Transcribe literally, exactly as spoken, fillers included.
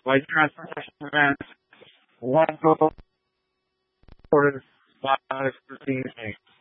Like transportation events, one go supported by fifteen states.